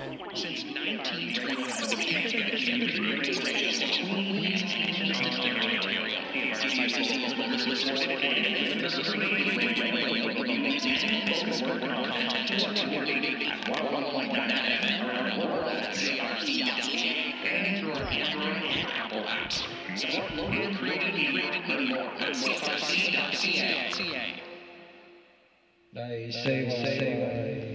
Since 1920, the greatest radio station Apple apps. Support local created media. Learn more at CFC.ca. Dai, sei